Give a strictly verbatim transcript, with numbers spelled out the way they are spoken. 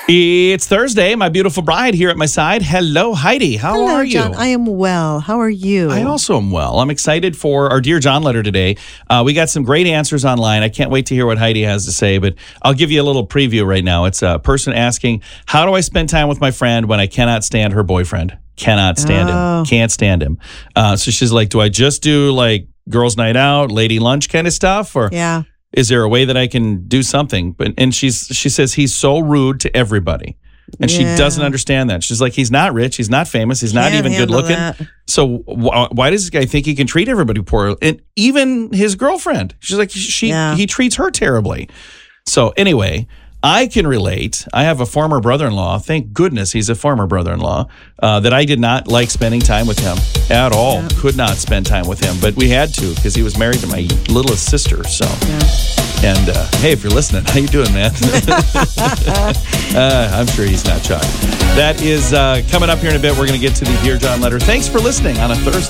It's Thursday. My beautiful bride here at my side. Hello, Heidi. How Hello, are you? John. I am well. How are you? I also am well. I'm excited for our Dear John letter today. Uh, we got some great answers online. I can't wait to hear what Heidi has to say, but I'll give you a little preview right now. It's a person asking, how do I spend time with my friend when I cannot stand her boyfriend? Cannot stand Oh. him. Can't stand him. Uh, so she's like, do I just do like girls' night out, lady lunch kind of stuff? Or Yeah. is there a way that I can do something? But and she's she says he's so rude to everybody. And she Yeah. doesn't understand that. She's like, he's not rich. He's not famous. He's not Can't even good handle looking. that. So wh- why does this guy think he can treat everybody poor? And even his girlfriend. She's like, she Yeah. he treats her terribly. So anyway, I can relate. I have a former brother-in-law. Thank goodness he's a former brother-in-law uh, that I did not like spending time with him at all. Yeah. Could not spend time with him. But we had to because he was married to my littlest sister. So. Yeah. And uh, hey, if you're listening, how you doing, man? uh, I'm sure he's not shocked. That is uh, coming up here in a bit. We're going to get to the Dear John letter. Thanks for listening on a Thursday.